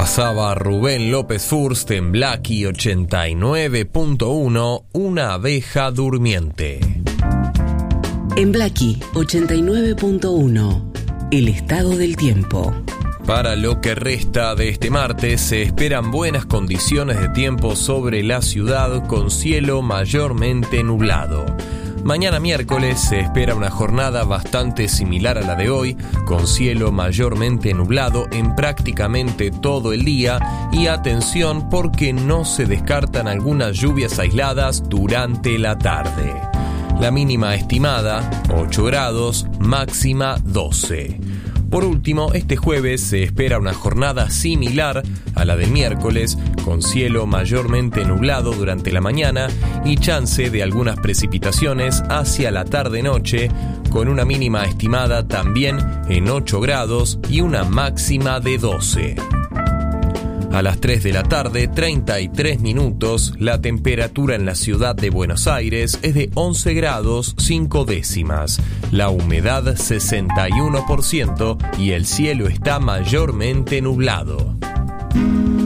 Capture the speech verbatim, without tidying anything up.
Pasaba Rubén López Furst en Blackie ochenta y nueve punto uno, Una abeja durmiente. En Blackie ochenta y nueve punto uno, el estado del tiempo. Para lo que resta de este martes se esperan buenas condiciones de tiempo sobre la ciudad con cielo mayormente nublado. Mañana miércoles se espera una jornada bastante similar a la de hoy, con cielo mayormente nublado en prácticamente todo el día y atención porque no se descartan algunas lluvias aisladas durante la tarde. La mínima estimada, ocho grados, máxima doce. Por último, este jueves se espera una jornada similar a la del miércoles, con cielo mayormente nublado durante la mañana y chance de algunas precipitaciones hacia la tarde-noche, con una mínima estimada también en ocho grados y una máxima de doce. A las tres de la tarde, treinta y tres minutos, la temperatura en la ciudad de Buenos Aires es de once grados cinco décimas, la humedad sesenta y uno por ciento y el cielo está mayormente nublado.